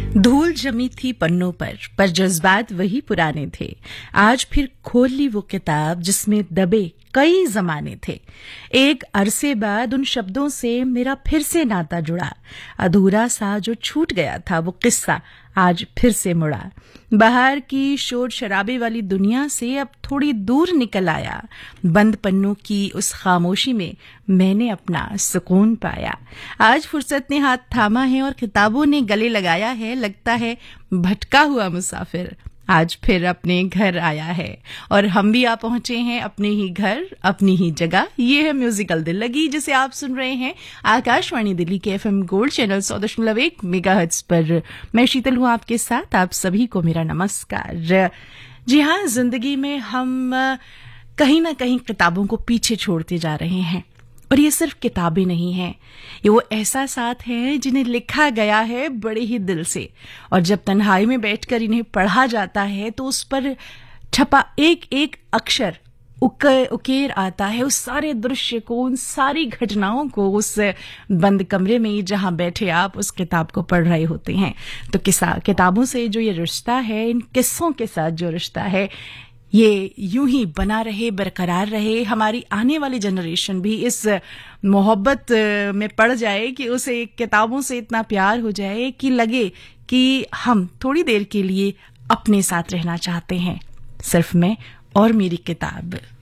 धूल जमी थी पन्नों पर जज्बात वही पुराने थे। आज फिर खोल ली वो किताब जिसमें दबे कई जमाने थे। एक अरसे बाद उन शब्दों से मेरा फिर से नाता जुड़ा। अधूरा सा जो छूट गया था वो किस्सा आज फिर से मुड़ा। बाहर की शोर शराबे वाली दुनिया से अब थोड़ी दूर निकल आया। बंद पन्नों की उस खामोशी में मैंने अपना सुकून पाया। आज फुर्सत ने हाथ थामा है और किताबों ने गले लगाया है। लगता है भटका हुआ मुसाफिर आज फिर अपने घर आया है। और हम भी आ पहुंचे हैं अपने ही घर, अपनी ही जगह। ये है म्यूजिकल दिल लगी, जिसे आप सुन रहे हैं आकाशवाणी दिल्ली के FM गोल्ड चैनल 100.1 मेगाहर्ट्ज पर। मैं शीतल हूं आपके साथ। आप सभी को मेरा नमस्कार। जी हाँ, जिंदगी में हम कहीं ना कहीं किताबों को पीछे छोड़ते जा रहे हैं। और ये सिर्फ किताबें नहीं हैं, ये वो एहसासात हैं जिन्हें लिखा गया है बड़े ही दिल से। और जब तन्हाई में बैठकर इन्हें पढ़ा जाता है तो उस पर छपा एक एक अक्षर उकेर आता है उस सारे दृश्य को, उन सारी घटनाओं को, उस बंद कमरे में जहां बैठे आप उस किताब को पढ़ रहे होते हैं। तो किताबों से जो ये रिश्ता है, इन किस्सों के साथ जो रिश्ता है, ये यूं ही बना रहे, बरकरार रहे। हमारी आने वाली जनरेशन भी इस मोहब्बत में पड़ जाए कि उसे किताबों से इतना प्यार हो जाए कि लगे कि हम थोड़ी देर के लिए अपने साथ रहना चाहते हैं, सिर्फ मैं और मेरी किताब।